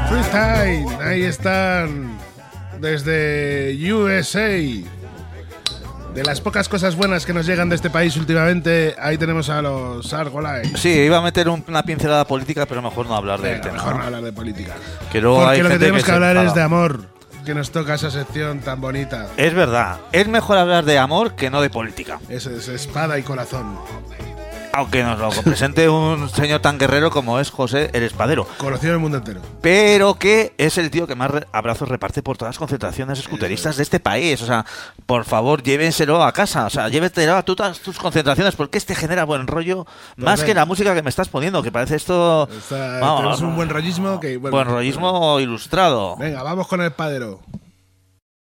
Freestyle, ahí están, desde USA. De las pocas cosas buenas que nos llegan de este país últimamente, ahí tenemos a los Argolais. Sí, iba a meter una pincelada política, pero mejor no hablar del tema. Mejor no hablar de política. Que luego porque hay lo que gente tenemos que hablar enfada. es de amor, que nos toca esa sección tan bonita. Es verdad, es mejor hablar de amor que no de política. Eso es espada y corazón. Aunque nos lo presente un señor tan guerrero como es José el Espadero. Conocido en el mundo entero. Pero que es el tío que más abrazos reparte por todas las concentraciones escuteristas de este país. O sea, por favor, llévenselo a casa. O sea, llévetelo a todas tus concentraciones, porque este genera buen rollo más que la música que me estás poniendo, que parece esto... Tenemos un buen rollismo. Que, bueno, buen rollismo ilustrado. Venga, vamos con el Espadero.